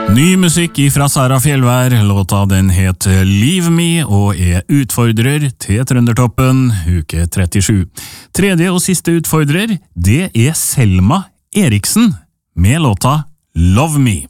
Ny musikk fra Sara Fjellvær, låta den het Leave Me og utfordrer til Trøndertoppen, uke 37. Tredje og siste utfordrer, det Selma Eriksen med låta Love Me.